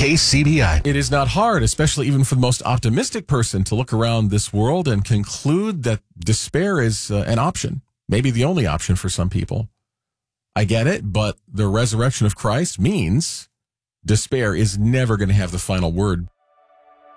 KCBI. It is not hard, especially even for the most optimistic person, to look around this world and conclude that despair is an option, maybe the only option for some people. I get it, but the resurrection of Christ means despair is never going to have the final word.